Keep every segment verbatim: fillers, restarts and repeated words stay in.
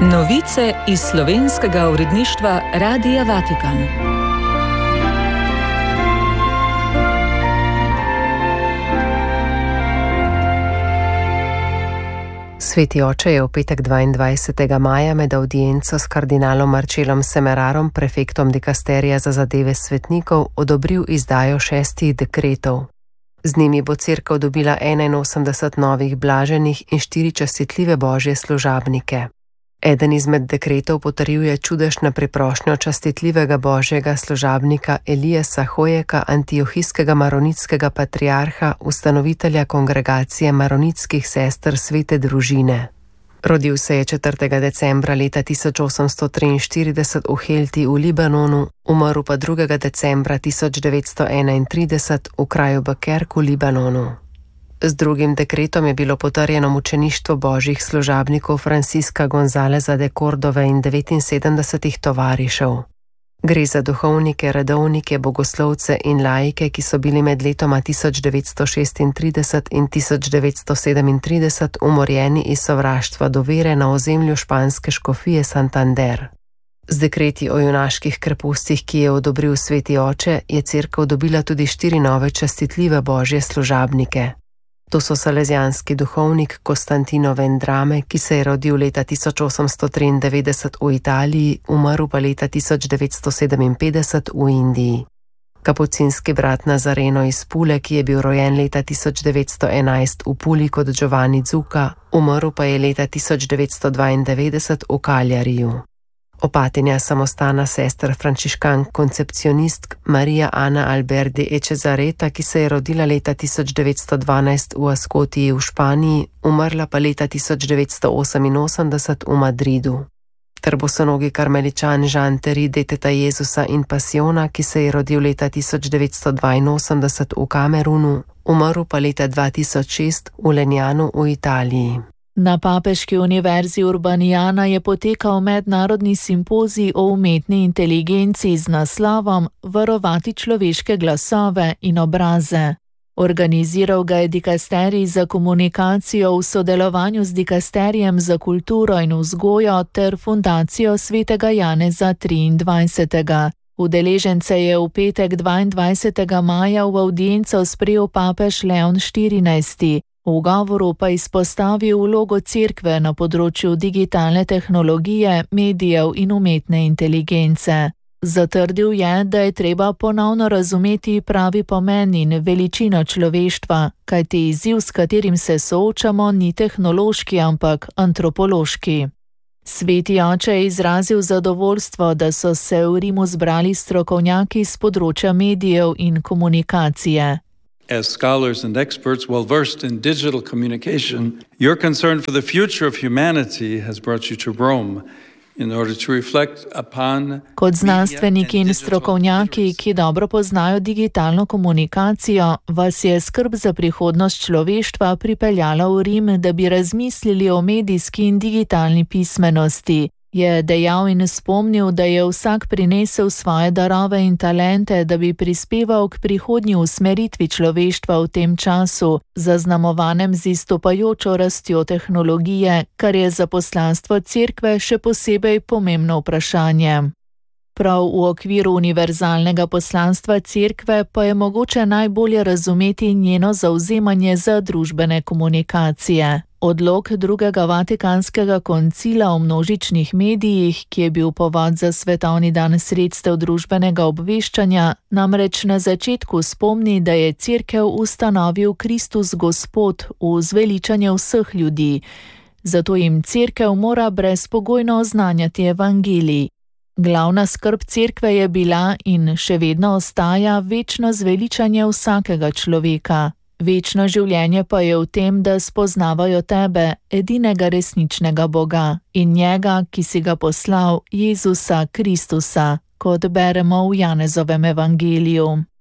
Novice iz slovenskega uredništva Radia Vatikan. Sveti oče je v petek dvaindvajsetega maja med avdienco s kardinalom Marcellom Semerarom, prefektom dikasterija za zadeve svetnikov, odobril izdajo šestih dekretov. Z njimi bo cerkev dobila enainosemdeset novih blaženih in štiri častitljive božje služabnike. Eden izmed dekretov potrjuje čudežno priprošnjo častitljivega božjega služabnika Elijasa Hojeka, antiohijskega maronitskega patriarha, ustanovitelja kongregacije maronitskih sester Svete družine. Rodil se je četrtega decembra leta tisoč osemsto triinštirideset v Helti v Libanonu, umrl pa drugega decembra tisoč devetsto enaintrideset v kraju Bekerk v Libanonu. Z drugim dekretom je bilo potrjeno mučeništvo božjih služabnikov Francisca Gonzaleza de Cordove in devetinsedemdesetih tovarišev. Gre za duhovnike, redovnike, bogoslovce in laike, ki so bili med letoma tisoč devetsto šestintrideset in tisoč devetsto sedemintrideset umorjeni iz sovraštva do vere na ozemlju španske škofije Santander. Z dekreti o junaških krepustih, ki je odobril sveti oče, je cerkev dobila tudi štiri nove častitljive božje služabnike. To so salezijanski duhovnik Costantino Vendrame, ki se je rodil leta tisoč osemsto triindevetdeset v Italiji, umrl pa leta tisoč devetsto sedeminpetdeset v Indiji. Kapucinski brat Nazareno iz Pule, ki je bil rojen leta tisoč devetsto enajst v Puli kot Giovanni Zucca, umrl pa je leta tisoč devetsto dvaindevetdeset v Kaljariju. Opatinja samostana sester frančiškank koncepcionistk Marija Ana Albert de Echezareta, ki se je rodila leta tisoč devetsto dvanajst v Ascotiji v Španiji, umrla pa leta tisoč devetsto oseminosemdeset v Madridu. Ter bosonogi karmeličan Jean Thierry de Teta Jezusa in Pasiona, ki se je rodil leta tisoč devetsto dvainosemdeset v Kamerunu, umrl pa leta dva tisoč šest v Lenjanu v Italiji. Na Papeški univerzi Urbanijana je potekal mednarodni simpozij o umetni inteligenci z naslovom Varovati človeške glasove in obraze. Organiziral ga je dikasterij za komunikacijo v sodelovanju z dikasterijem za kulturo in vzgojo ter fundacijo svetega Janeza triindvajsetega. Udeležence je v petek dvaindvajsetega maja v avdienco sprejel papež Leon štirinajsti. V govoru pa izpostavil vlogo cerkve na področju digitalne tehnologije, medijev in umetne inteligence. Zatrdil je, da je treba ponovno razumeti pravi pomen in veličino človeštva, kajti izziv, s katerim se soočamo, ni tehnološki, ampak antropološki. Sveti oče je izrazil zadovoljstvo, da so se v Rimu zbrali strokovnjaki z področja medijev in komunikacije. As scholars and experts well versed in digital communication, your concern for the future of humanity has brought you to Rome in order to reflect upon. Kot znanstveniki in strokovnjaki, ki dobro poznajo digitalno komunikacijo, vas je skrb za prihodnost človeštva pripeljala v Rim, da bi razmislili o medijski in digitalni pismenosti. Je dejal in spomnil, da je vsak prinesel svoje darove in talente, da bi prispeval k prihodnji usmeritvi človeštva v tem času, zaznamovanem z izstopajočo rastjo tehnologije, kar je za poslanstvo cerkve še posebej pomembno vprašanje. Prav v okviru univerzalnega poslanstva cerkve pa je mogoče najbolje razumeti njeno zavzemanje za družbene komunikacije. Odlok drugega vatikanskega koncila o množičnih medijih, ki je bil povod za svetovni dan sredstev družbenega obveščanja, namreč na začetku spomni, da je cerkev ustanovil Kristus Gospod v zveličanje vseh ljudi. Zato jim cerkev mora brezpogojno oznanjati evangelij. Glavna skrb cerkve je bila in še vedno ostaja večno zveličanje vsakega človeka. Večno življenje pa je v tem, da spoznavajo tebe, edinega resničnega Boga, in njega, ki si ga poslal, Jezusa Kristusa, kot beremo v Janezovem evangeliju.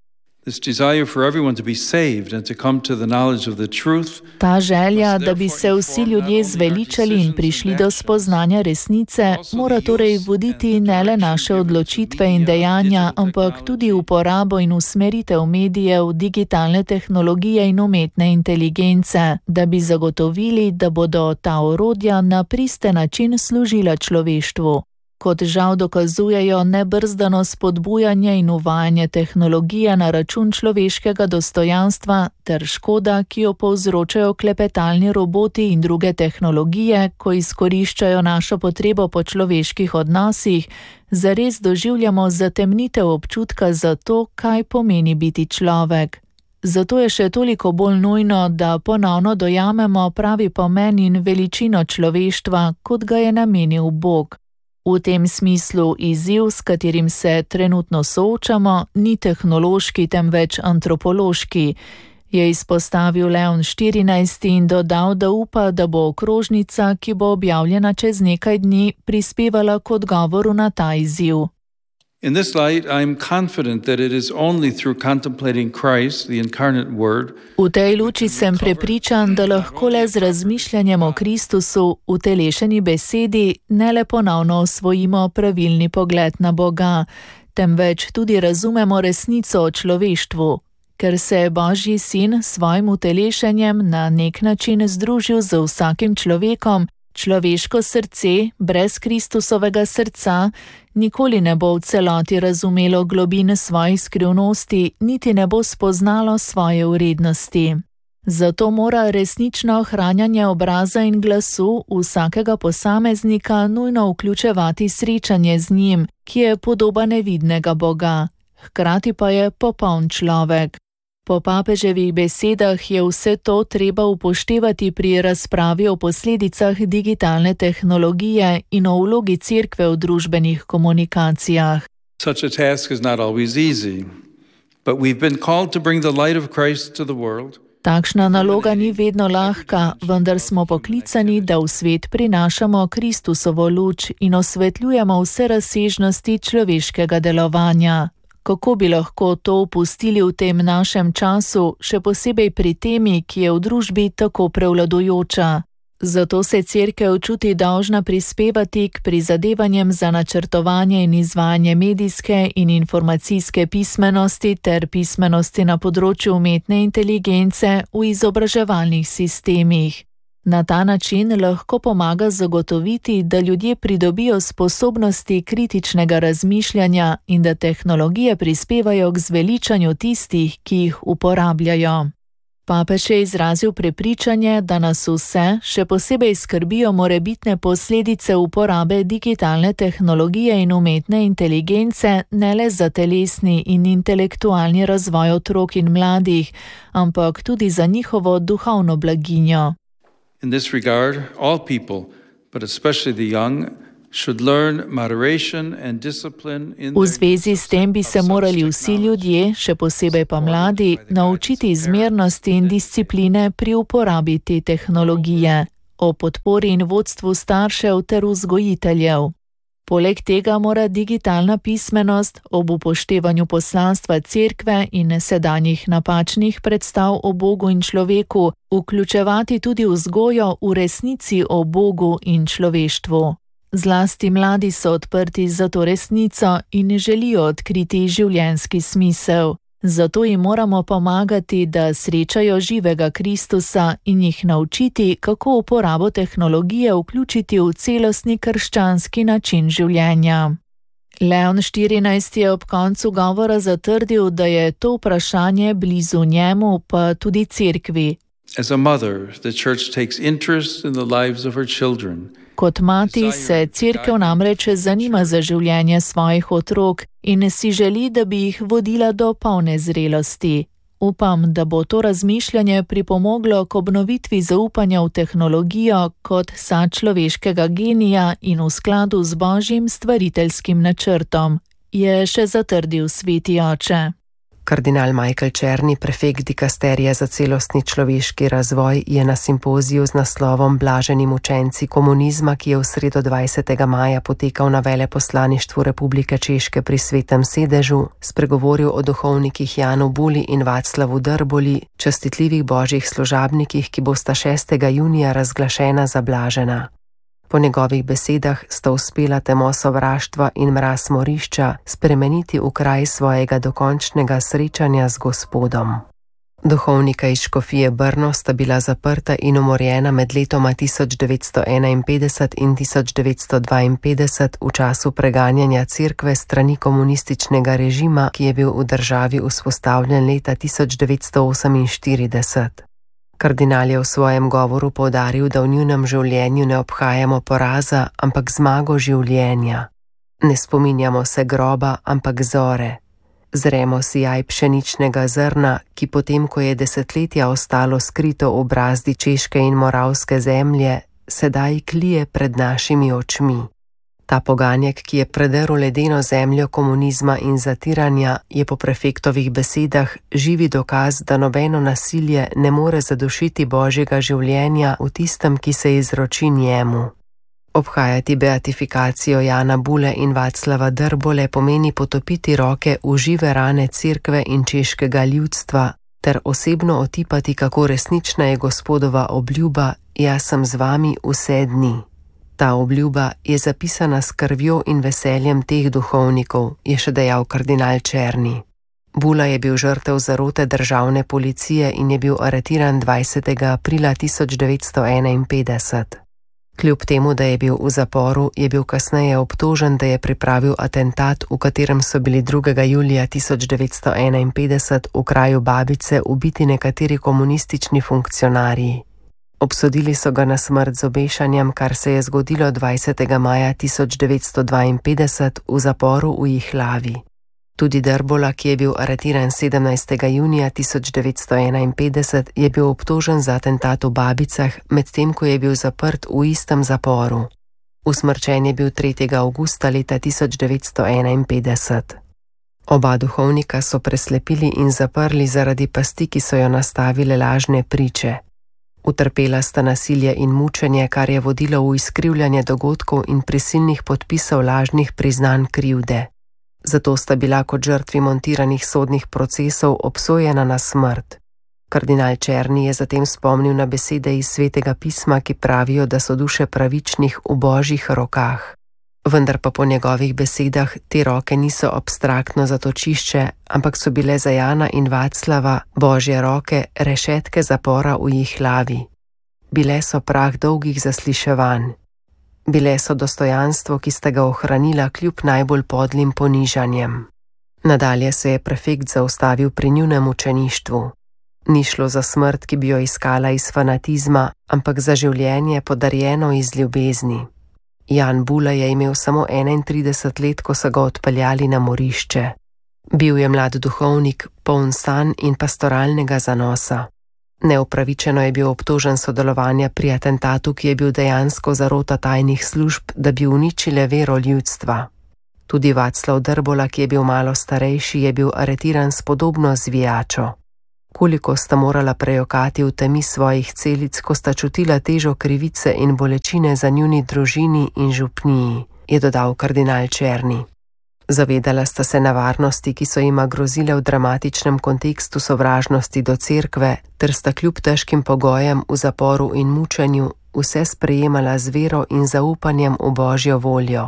Ta želja, da bi se vsi ljudje zveličali in prišli do spoznanja resnice, mora torej voditi ne le naše odločitve in dejanja, ampak tudi uporabo in usmeritev medijev, digitalne tehnologije in umetne inteligence, da bi zagotovili, da bodo ta orodja na pristen način služila človeštvu. Kot žal dokazujejo nebrzdano spodbujanje in uvajanje tehnologije na račun človeškega dostojanstva ter škoda, ki jo povzročajo klepetalni roboti in druge tehnologije, ko izkoriščajo našo potrebo po človeških odnosih, zares doživljamo zatemnitev občutka za to, kaj pomeni biti človek. Zato je še toliko bolj nujno, da ponovno dojamemo pravi pomen in veličino človeštva, kot ga je namenil Bog. V tem smislu izziv, s katerim se trenutno soočamo, ni tehnološki, temveč antropološki, je izpostavil Leon štirinajsti in dodal, da upa, da bo okrožnica, ki bo objavljena čez nekaj dni, prispevala k odgovoru na ta izziv. In this light, I am confident that it is only through contemplating Christ, the incarnate Word. V tej luči sem prepričan, da lahko le z razmišljanjem o Kristusu, utelešeni besedi, ne le ponovno osvojimo pravilni pogled na Boga, temveč tudi razumemo resnico o človeštvu, ker se je Božji sin s svojim utelešenjem na nek način združil z vsakim človekom. Človeško srce, brez Kristusovega srca, nikoli ne bo v celoti razumelo globine svojih skrivnosti, niti ne bo spoznalo svoje vrednosti. Zato mora resnično ohranjanje obraza in glasu vsakega posameznika nujno vključevati srečanje z njim, ki je podoba nevidnega Boga, hkrati pa je popoln človek. Po papeževih besedah je vse to treba upoštevati pri razpravi o posledicah digitalne tehnologije in o vlogi cerkve v družbenih komunikacijah. Such a task is not always easy, but we've been called to bring the light of Christ to the world. Takšna naloga ni vedno lahka, vendar smo poklicani, da v svet prinašamo Kristusovo luč in osvetljujemo vse razsežnosti človeškega delovanja. Kako bi lahko to opustili v tem našem času, še posebej pri temi, ki je v družbi tako prevladujoča? Zato se cerkev čuti dolžna prispevati k prizadevanjem za načrtovanje in izvajanje medijske in informacijske pismenosti ter pismenosti na področju umetne inteligence v izobraževalnih sistemih. Na ta način lahko pomaga zagotoviti, da ljudje pridobijo sposobnosti kritičnega razmišljanja in da tehnologije prispevajo k zveličanju tistih, ki jih uporabljajo. Papež je izrazil prepričanje, da nas vse, še posebej skrbijo morebitne posledice uporabe digitalne tehnologije in umetne inteligence ne le za telesni in intelektualni razvoj otrok in mladih, ampak tudi za njihovo duhovno blaginjo. In this regard, all people, but especially the young, should learn moderation and discipline in V zvezi s tem bi se morali vsi ljudje, še posebej pa mladi, naučiti izmernosti in discipline pri uporabi te tehnologije, o podpori in vodstvu staršev ter vzgojiteljev. Poleg tega mora digitalna pismenost ob upoštevanju poslanstva cerkve in sedanjih napačnih predstav o Bogu in človeku vključevati tudi vzgojo v resnici o Bogu in človeštvu. Zlasti mladi so odprti za to resnico in želijo odkriti življenjski smisel. Zato jim moramo pomagati, da srečajo živega Kristusa in jih naučiti, kako uporabo tehnologije vključiti v celostni krščanski način življenja. Leon štirinajsti je ob koncu govora zatrdil, da je to vprašanje blizu njemu, pa tudi cerkvi. As a mother, the church takes interest in the lives of her children. Kot mati se cerkev namreč zanima za življenje svojih otrok in si želi, da bi jih vodila do polne zrelosti. Upam, da bo to razmišljanje pripomoglo k obnovitvi zaupanja v tehnologijo kot sad človeškega genija in v skladu z Božjim stvariteljskim načrtom, je še zatrdil sveti oče. Kardinal Michael Czerny, prefekt dikasterija za celostni človeški razvoj, je na simpoziju z naslovom Blaženi mučenci komunizma, ki je v sredo dvajsetega maja potekal na veleposlaništvu Republike Češke pri Svetem sedežu, spregovoril o duhovnikih Janu Buli in Vaclavu Drboli, častitljivih božjih služabnikih, ki bosta šestega junija razglašena za blažena. Po njegovih besedah sta uspela temo sovraštva in mraz morišča spremeniti v kraj svojega dokončnega srečanja z Gospodom. Duhovnika iz škofije Brno sta bila zaprta in umorjena med letoma tisoč devetsto enainpetdeset in tisoč devetsto dvainpetdeset v času preganjanja cerkve strani komunističnega režima, ki je bil v državi vzpostavljen leta tisoč devetsto oseminštirideset. Kardinal je v svojem govoru poudaril, da v njunem življenju ne obhajamo poraza, ampak zmago življenja. Ne spominjamo se groba, ampak zore. Zremo sijaj pšeničnega zrna, ki potem, ko je desetletja ostalo skrito v brazdi češke in moravske zemlje, sedaj klije pred našimi očmi. Ta poganjek, ki je predrl ledeno zemljo komunizma in zatiranja, je po prefektovih besedah živi dokaz, da nobeno nasilje ne more zadušiti božjega življenja v tistem, ki se izroči njemu. Obhajati beatifikacijo Jana Bule in Vaclava Drbole pomeni potopiti roke v žive rane cerkve in češkega ljudstva ter osebno otipati, kako resnična je Gospodova obljuba: jaz sem z vami vse dni. Ta obljuba je zapisana s krvjo in veseljem teh duhovnikov, je še dejal kardinal Czerny. Bula je bil žrtev zarote državne policije in je bil aretiran dvajsetega aprila tisoč devetsto enainpetdeset. Kljub temu, da je bil v zaporu, je bil kasneje obtožen, da je pripravil atentat, v katerem so bili drugega julija tisoč devetsto enainpetdeset v kraju Babice ubiti nekateri komunistični funkcionarji. Obsodili so ga na smrt z obešanjem, kar se je zgodilo dvajsetega maja tisoč devetsto dvainpetdeset v zaporu v Jihlavi. Tudi Drbola, ki je bil aretiran sedemnajstega junija tisoč devetsto enainpetdeset, je bil obtožen za atentat v Babicah, medtem ko je bil zaprt v istem zaporu. Usmrčen je bil tretjega avgusta leta tisoč devetsto enainpetdeset. Oba duhovnika so preslepili in zaprli zaradi pasti, ki so jo nastavile lažne priče. Utrpela sta nasilje in mučenje, kar je vodilo v izkrivljanje dogodkov in prisilnih podpisov lažnih priznanj krivde. Zato sta bila kot žrtvi montiranih sodnih procesov obsojena na smrt. Kardinal Czerny je zatem spomnil na besede iz Svetega pisma, ki pravijo, da so duše pravičnih v božjih rokah. Vendar pa po njegovih besedah te roke niso abstraktno zatočišče, ampak so bile za Jana in Vaclava božje roke rešetke zapora v Jihlavi. Bile so prah dolgih zasliševanj. Bile so dostojanstvo, ki sta ga ohranila kljub najbolj podlim ponižanjem. Nadalje se je prefekt zaustavil pri njunem učeništvu. Ni šlo za smrt, ki bi jo iskala iz fanatizma, ampak za življenje podarjeno iz ljubezni. Jan Bula je imel samo enaintrideset let, ko so ga odpeljali na morišče. Bil je mlad duhovnik, poln sanj in pastoralnega zanosa. Neupravičeno je bil obtožen sodelovanja pri atentatu, ki je bil dejansko zarota tajnih služb, da bi uničile vero ljudstva. Tudi Vaclav Drbola, ki je bil malo starejši, je bil aretiran s podobno zvijačo. Koliko sta morala prejokati v temi svojih celic, ko sta čutila težo krivice in bolečine za njuni družini in župniji, je dodal kardinal Czerny. Zavedala sta se nevarnosti, ki so jima grozile v dramatičnem kontekstu sovražnosti do cerkve, ter sta kljub težkim pogojem v zaporu in mučenju vse sprejemala z vero in zaupanjem v božjo voljo.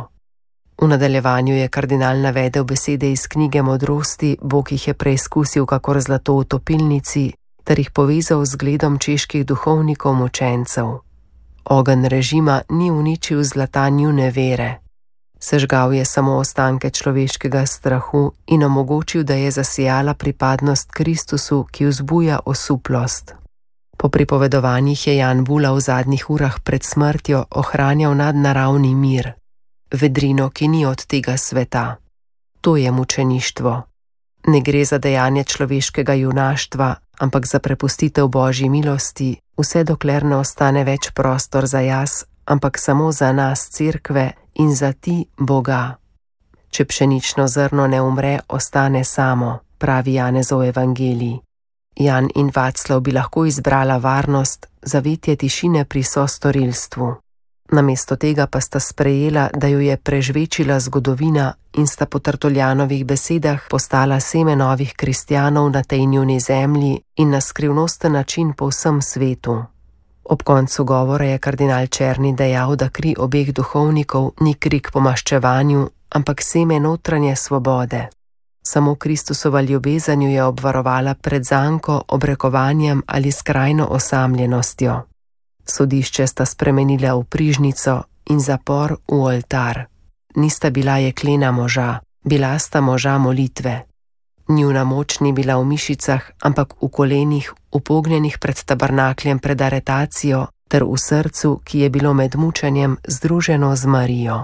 V nadaljevanju je kardinal navedel besede iz knjige Modrosti, Bog jih je preizkusil kakor zlato v topilnici, ter jih povezal z zgledom čeških duhovnikov mučencev. Ogenj režima ni uničil zlata njune vere. Sežgal je samo ostanke človeškega strahu in omogočil, da je zasijala pripadnost Kristusu, ki vzbuja osuplost. Po pripovedovanjih je Jan Bula v zadnjih urah pred smrtjo ohranjal nadnaravni mir, vedrino, ki ni od tega sveta. To je mučeništvo. Ne gre za dejanje človeškega junaštva, ampak za prepustitev božji milosti, vse dokler ne ostane več prostor za jaz, ampak samo za nas, cerkve, in za ti, Boga. Če pšenično zrno ne umre, ostane samo. pravi Janezov evangelij. Jan in Vaclav bi lahko izbrala varnost, zavetje tišine pri sostorilstvu. Namesto tega pa sta sprejela, da jo je prežvečila zgodovina in sta po Tertuljanovih besedah postala seme novih kristjanov na tej njuni zemlji in na skrivnosten način po vsem svetu. Ob koncu govora je kardinal Černi dejal, da kri obeh duhovnikov ni kri k pomaščevanju, ampak seme notranje svobode. Samo Kristusova ljubezen jo je obvarovala pred zanko, obrekovanjem ali skrajno osamljenostjo. Sodišče sta spremenila v prižnico in zapor v oltar. Nista bila jeklena moža, bila sta moža molitve. Njuna moč ni bila v mišicah, ampak v kolenih, upognjenih pred tabernakljem pred aretacijo, ter v srcu, ki je bilo med mučenjem združeno z Marijo.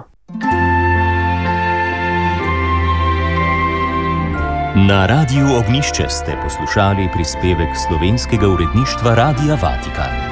Na Radiu Ognjišče ste poslušali prispevek slovenskega uredništva Radia Vatikan.